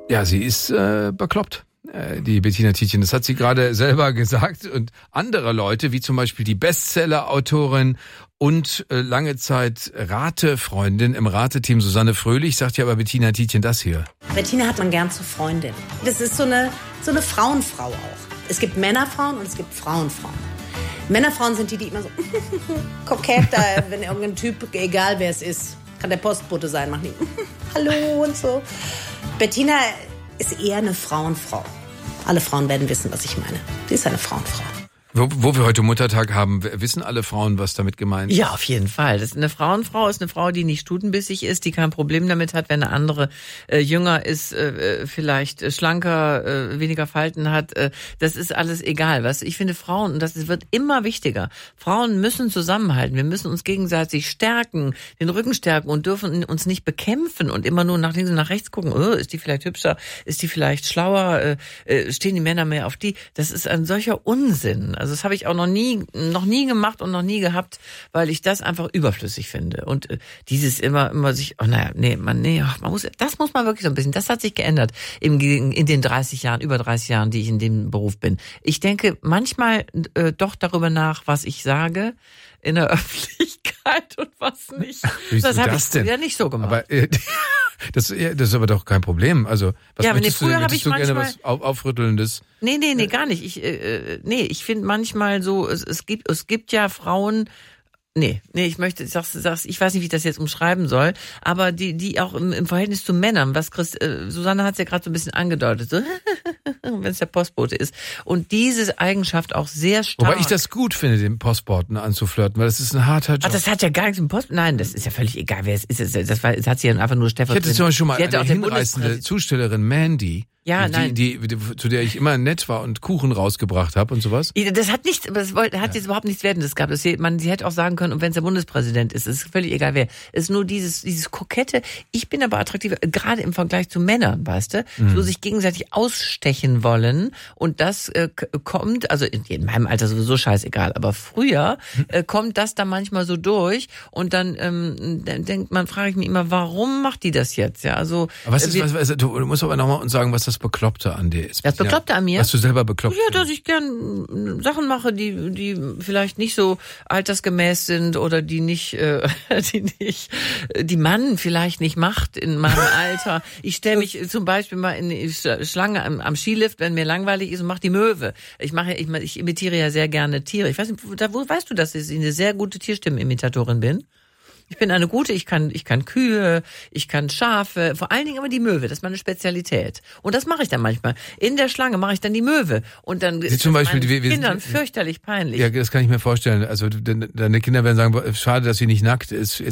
Ja, sie ist bekloppt. Die Bettina Tietjen, das hat sie gerade selber gesagt, und andere Leute, wie zum Beispiel die Bestseller-Autorin und lange Zeit Ratefreundin im Rateteam Susanne Fröhlich, sagt ja aber Bettina Tietjen das hier. Bettina hat man gern zur Freundin. Das ist so eine Frauenfrau auch. Es gibt Männerfrauen und es gibt Frauenfrauen. Männerfrauen sind die immer so kokett, wenn irgendein Typ, egal wer es ist, kann der Postbote sein, macht die Hallo und so. Bettina ist eher eine Frauenfrau. Alle Frauen werden wissen, was ich meine. Sie ist eine Frauenfrau. Wo wir heute Muttertag haben, wissen alle Frauen, was damit gemeint ist? Ja, auf jeden Fall. Das ist eine Frauenfrau, ist eine Frau, die nicht stutenbissig ist, die kein Problem damit hat, wenn eine andere jünger ist, vielleicht schlanker, weniger Falten hat. Das ist alles egal. Was ich finde, Frauen, und das wird immer wichtiger, Frauen müssen zusammenhalten. Wir müssen uns gegenseitig stärken, den Rücken stärken und dürfen uns nicht bekämpfen und immer nur nach links und nach rechts gucken. Oh, ist die vielleicht hübscher? Ist die vielleicht schlauer? Stehen die Männer mehr auf die? Das ist ein solcher Unsinn. Also das habe ich auch noch nie gemacht und noch nie gehabt, weil ich das einfach überflüssig finde. Und dieses immer sich, das muss man wirklich so ein bisschen, das hat sich geändert in den 30 Jahren, über 30 Jahren, die ich in dem Beruf bin. Ich denke manchmal doch darüber nach, was ich sage in der Öffentlichkeit und was nicht. Das habe ich denn? Ja nicht so gemacht. Aber das ist aber doch kein Problem. Also was ja, möchtest früher du, habe ich gerne manchmal was Aufrüttelndes? Nee, gar nicht. Ich finde manchmal so, es gibt ja Frauen. Ich weiß nicht, wie ich das jetzt umschreiben soll, aber die auch im Verhältnis zu Männern, Susanne hat es ja gerade so ein bisschen angedeutet, so, wenn es der Postbote ist. Und diese Eigenschaft auch sehr stark. Wobei ich das gut finde, den Postboten anzuflirten, weil das ist ein harter Job. Ach, das hat ja gar nichts mit Post. Nein, das ist ja völlig egal, wer es ist. Das hat sie ja einfach nur Stefan. Ich hatte zum Beispiel schon mal eine hinreißende Zustellerin, Mandy. Ja, die, zu der ich immer nett war und Kuchen rausgebracht habe und sowas. Das hat jetzt überhaupt nichts Wertendes gehabt. Sie hätte auch sagen können, und wenn es der Bundespräsident ist völlig egal wer. Es ist nur dieses Kokette. Ich bin aber attraktiv, gerade im Vergleich zu Männern, weißt du, so sich gegenseitig ausstechen wollen. Und das kommt, also in meinem Alter sowieso scheißegal, aber früher kommt das dann manchmal so durch und dann frage ich mich immer, warum macht die das jetzt? Ja, also. Aber du musst aber nochmal uns sagen, was das Bekloppte an dir ist. Das Bekloppte an mir? Was du selber bekloppt Ja, dass ich gern Sachen mache, die vielleicht nicht so altersgemäß sind oder die Mann vielleicht nicht macht in meinem Alter. Ich stelle mich zum Beispiel mal in die Schlange am Skilift, wenn mir langweilig ist, und mache die Möwe. Ich imitiere ja sehr gerne Tiere. Ich weiß nicht, wo weißt du, dass ich eine sehr gute Tierstimmen-Imitatorin bin? Ich bin eine gute, ich kann Kühe, ich kann Schafe, vor allen Dingen aber die Möwe, das ist meine Spezialität. Und das mache ich dann manchmal. In der Schlange mache ich dann die Möwe. Und dann ist zum Beispiel meinen Kindern fürchterlich peinlich. Ja, das kann ich mir vorstellen. Also deine Kinder werden sagen, schade, dass sie nicht nackt ist.